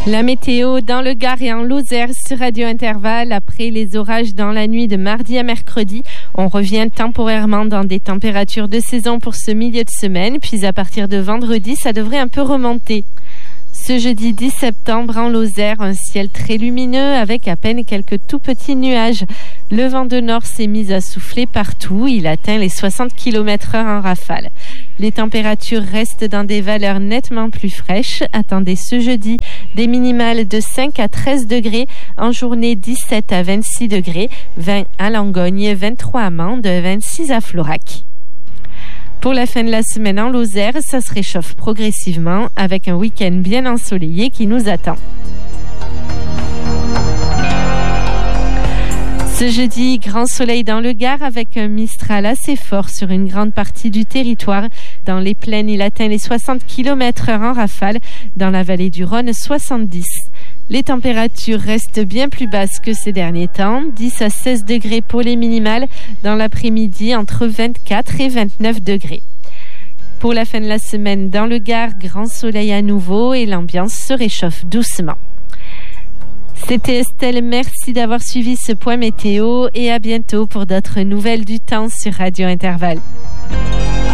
La météo dans le Gard et en Lozère sur Radio Intervalle. Après les orages dans la nuit de mardi à mercredi, on revient temporairement dans des températures de saison pour ce milieu de semaine. Puis à partir de vendredi, ça devrait un peu remonter. Ce jeudi 10 septembre en Lozère, un ciel très lumineux avec à peine quelques tout petits nuages. Le vent de nord s'est mis à souffler partout. Il atteint les 60 km/h en rafale. Les températures restent dans des valeurs nettement plus fraîches. Attendez ce jeudi des minimales de 5 à 13 degrés. En journée, 17 à 26 degrés. 20 à Langogne, 23 à Mende, 26 à Florac. Pour la fin de la semaine en Lozère, ça se réchauffe progressivement avec un week-end bien ensoleillé qui nous attend. Ce jeudi, grand soleil dans le Gard avec un mistral assez fort sur une grande partie du territoire. Dans les plaines, il atteint les 60 km/h en rafale. Dans la vallée du Rhône, 70. Les températures restent bien plus basses que ces derniers temps. 10 à 16 degrés pour les minimales. Dans l'après-midi, entre 24 et 29 degrés. Pour la fin de la semaine, dans le Gard, grand soleil à nouveau et l'ambiance se réchauffe doucement. C'était Estelle, merci d'avoir suivi ce point météo et à bientôt pour d'autres nouvelles du temps sur Radio Intervalle.